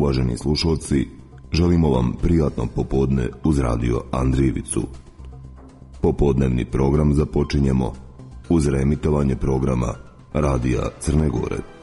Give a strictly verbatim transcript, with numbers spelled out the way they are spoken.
Uvaženi slušalci, želimo vam prijatno popodne uz radio Andrijevicu. Popodnevni program započinjemo uz reemitovanje programa Radija Crne Gore.